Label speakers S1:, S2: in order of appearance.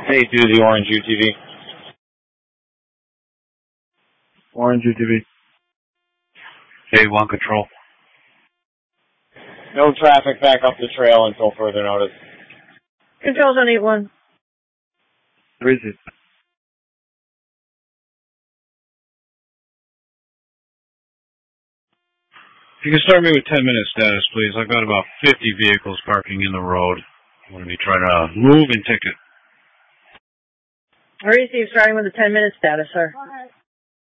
S1: Hey, do the orange UTV.
S2: Orange UTV.
S3: Hey, one control.
S1: No traffic back up the trail until further notice.
S4: Controls on 8-1.
S2: 3-6.
S3: If you can start me with 10-minute status, please. I've got about 50 vehicles parking in the road. I'm going to be trying to move and ticket.
S4: Receive, starting with the 10-minute status, sir.